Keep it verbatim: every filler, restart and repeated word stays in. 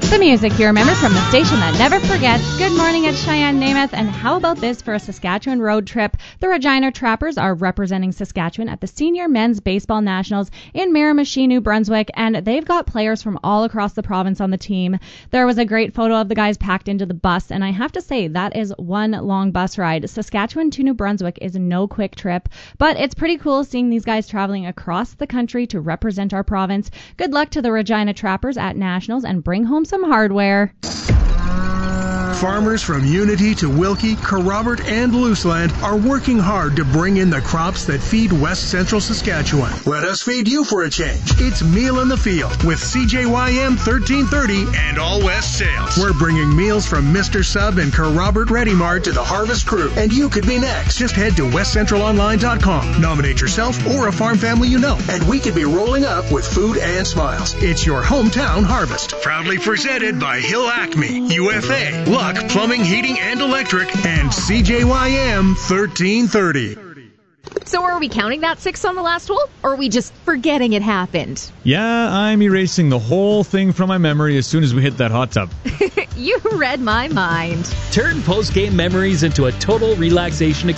The music you remember from the station that never forgets. Good morning, it's Cheyenne Namath, and how about this for a Saskatchewan road trip? The Regina Trappers are representing Saskatchewan at the Senior Men's Baseball Nationals in Miramichi, New Brunswick, and they've got players from all across the province on the team. There was a great photo of the guys packed into the bus, and I have to say, that is one long bus ride. Saskatchewan to New Brunswick is no quick trip, but it's pretty cool seeing these guys traveling across the country to represent our province. Good luck to the Regina Trappers at Nationals, and bring home some hardware. Farmers from Unity to Wilkie, Kerrobert, and Luseland are working hard to bring in the crops that feed West Central Saskatchewan. Let us feed you for a change. It's Meal in the Field with C J Y M thirteen thirty and All West Sales. We're bringing meals from Mister Sub and Kerrobert Ready Mart to the Harvest Crew, and you could be next. Just head to west central online dot com. Nominate yourself or a farm family you know, and we could be rolling up with food and smiles. It's your hometown harvest. Proudly presented by Hill Acme, U F A, Luck Plumbing, Heating, and Electric, and C J Y M thirteen thirty. So are we counting that six on the last hole, or are we just forgetting it happened? Yeah, I'm erasing the whole thing from my memory as soon as we hit that hot tub. You read my mind. Turn post-game memories into a total relaxation experience.